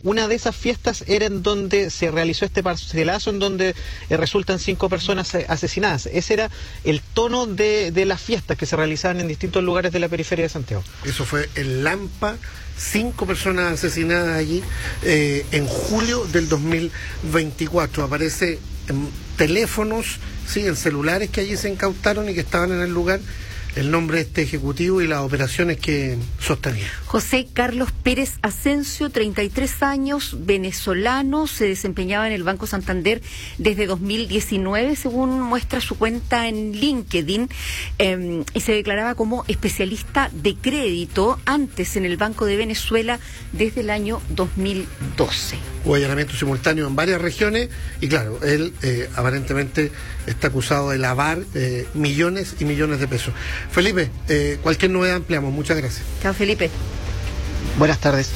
una de esas fiestas era en donde se realizó este parcelazo, en donde resultan 5 personas asesinadas. Ese era el tono de las fiestas que se realizaban en distintos lugares de la periferia de Santiago. Eso fue en Lampa, 5 personas asesinadas allí en julio del 2024. Aparece en teléfonos, sí, en celulares que allí se incautaron y que estaban en el lugar, el nombre de este ejecutivo y las operaciones que sostenía. José Carlos Pérez Asensio, 33 años, venezolano, se desempeñaba en el Banco Santander desde 2019, según muestra su cuenta en LinkedIn, y se declaraba como especialista de crédito antes en el Banco de Venezuela desde el año 2012. Hubo allanamiento simultáneo en varias regiones y claro, él aparentemente está acusado de lavar millones y millones de pesos. Felipe, cualquier novedad ampliamos. Muchas gracias. Chao, Felipe. Buenas tardes.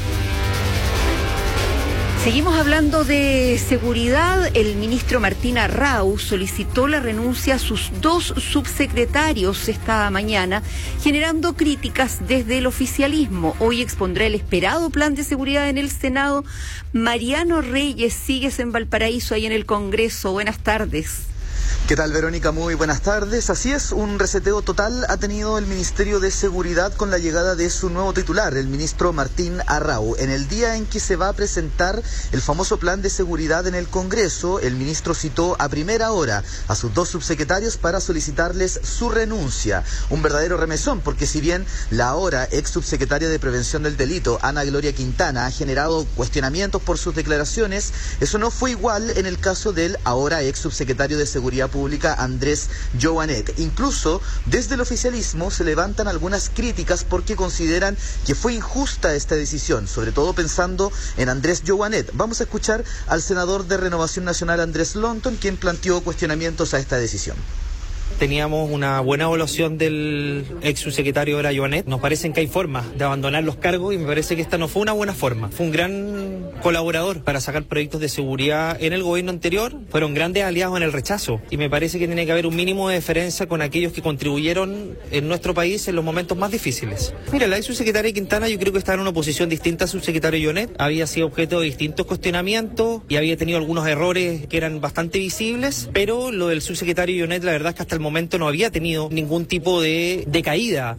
Seguimos hablando de seguridad. El ministro Martín Arrau solicitó la renuncia a sus 2 subsecretarios esta mañana, generando críticas desde el oficialismo. Hoy expondrá el esperado plan de seguridad en el Senado. Mariano Reyes, sigues en Valparaíso, ahí en el Congreso. Buenas tardes. ¿Qué tal, Verónica? Muy buenas tardes. Así es, un reseteo total ha tenido el Ministerio de Seguridad con la llegada de su nuevo titular, el ministro Martín Arrau. En el día en que se va a presentar el famoso plan de seguridad en el Congreso, el ministro citó a primera hora a sus 2 subsecretarios para solicitarles su renuncia. Un verdadero remesón, porque si bien la ahora ex subsecretaria de Prevención del Delito, Ana Gloria Quintana, ha generado cuestionamientos por sus declaraciones, eso no fue igual en el caso del ahora ex subsecretario de Seguridad Pública, Andrés Joanet. Incluso desde el oficialismo se levantan algunas críticas porque consideran que fue injusta esta decisión, sobre todo pensando en Andrés Joanet. Vamos a escuchar al senador de Renovación Nacional, Andrés Lonton, quien planteó cuestionamientos a esta decisión. Teníamos una buena evaluación del ex subsecretario de la Joanet. Nos parecen que hay formas de abandonar los cargos y me parece que esta no fue una buena forma. Fue un gran colaborador para sacar proyectos de seguridad en el gobierno anterior. Fueron grandes aliados en el rechazo y me parece que tiene que haber un mínimo de deferencia con aquellos que contribuyeron en nuestro país en los momentos más difíciles. Mira, la ex subsecretaria Quintana yo creo que estaba en una posición distinta al subsecretario Joanet. Había sido objeto de distintos cuestionamientos y había tenido algunos errores que eran bastante visibles, pero lo del subsecretario Joanet la verdad es que hasta el momento no había tenido ningún tipo de caída.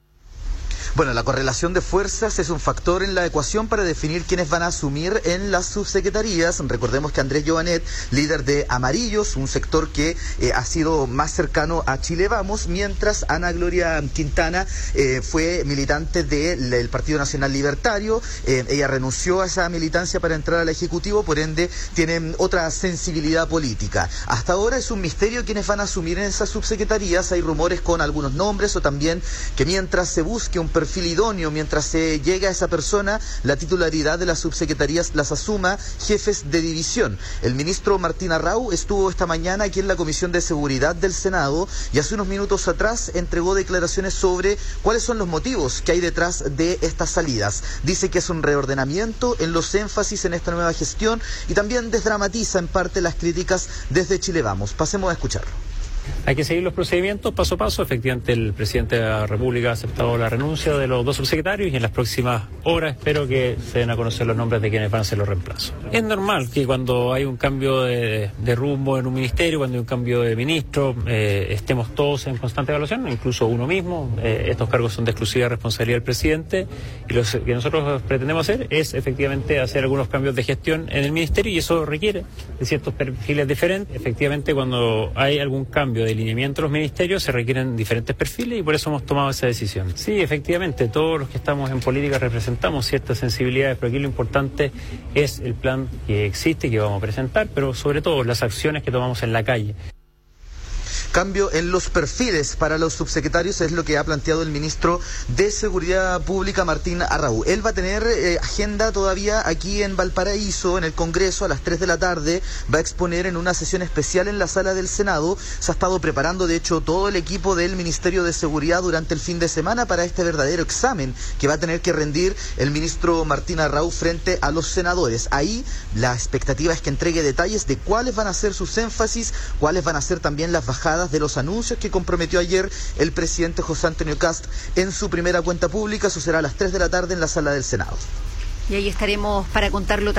Bueno, la correlación de fuerzas es un factor en la ecuación para definir quiénes van a asumir en las subsecretarías. Recordemos que Andrés Joanet, líder de Amarillos, un sector que ha sido más cercano a Chile Vamos, mientras Ana Gloria Quintana fue militante del Partido Nacional Libertario. Ella renunció a esa militancia para entrar al Ejecutivo, por ende tiene otra sensibilidad política. Hasta ahora es un misterio quiénes van a asumir en esas subsecretarías. Hay rumores con algunos nombres o también que mientras se busque un perfil idóneo, mientras se llegue a esa persona, la titularidad de las subsecretarías las asuma jefes de división. El ministro Martín Arrau estuvo esta mañana aquí en la Comisión de Seguridad del Senado y hace unos minutos atrás entregó declaraciones sobre cuáles son los motivos que hay detrás de estas salidas. Dice que es un reordenamiento en los énfasis en esta nueva gestión y también desdramatiza en parte las críticas desde Chile Vamos. Pasemos a escucharlo. Hay que seguir los procedimientos paso a paso. Efectivamente, el presidente de la República ha aceptado la renuncia de los 2 subsecretarios y en las próximas horas espero que se den a conocer los nombres de quienes van a ser los reemplazos. Es normal que cuando hay un cambio de rumbo en un ministerio, cuando hay un cambio de ministro, estemos todos en constante evaluación, incluso uno mismo. Estos cargos son de exclusiva responsabilidad del presidente y lo que nosotros pretendemos hacer es efectivamente hacer algunos cambios de gestión en el ministerio y eso requiere de ciertos perfiles diferentes. Efectivamente, cuando hay algún cambio de lineamiento de los ministerios se requieren diferentes perfiles y por eso hemos tomado esa decisión. Sí, efectivamente, todos los que estamos en política representamos ciertas sensibilidades, pero aquí lo importante es el plan que existe y que vamos a presentar, pero sobre todo las acciones que tomamos en la calle. Cambio en los perfiles para los subsecretarios es lo que ha planteado el ministro de Seguridad Pública, Martín Arrau. Él va a tener agenda todavía aquí en Valparaíso, en el Congreso, a las 3 de la tarde. Va a exponer en una sesión especial en la sala del Senado. Se ha estado preparando, de hecho, todo el equipo del Ministerio de Seguridad durante el fin de semana para este verdadero examen que va a tener que rendir el ministro Martín Arrau frente a los senadores. Ahí la expectativa es que entregue detalles de cuáles van a ser sus énfasis, cuáles van a ser también las bajadas de los anuncios que comprometió ayer el presidente José Antonio Kast en su primera cuenta pública. Eso será a las 3 de la tarde en la sala del Senado. Y ahí estaremos para contarlo también.